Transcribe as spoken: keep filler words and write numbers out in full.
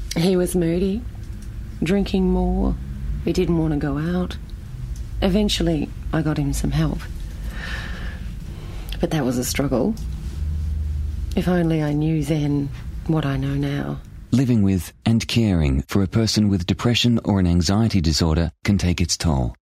He was moody, drinking more. He didn't want to go out. Eventually, I got him some help. But that was a struggle. If only I knew then what I know now. Living with and caring for a person with depression or an anxiety disorder can take its toll.